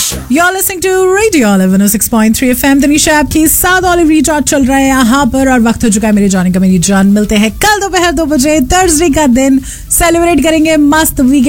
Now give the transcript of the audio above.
You're listening to Radio 106.3 FM. Tanisha आपके साथ olive recharge चल रहा है यहाँ पर और वक्त हो चुका है मेरे जाने का। मेरी जान मिलते हैं कल दोपहर 2 बजे। थर्सडे का दिन सेलिब्रेट करेंगे मस्त वीकेंड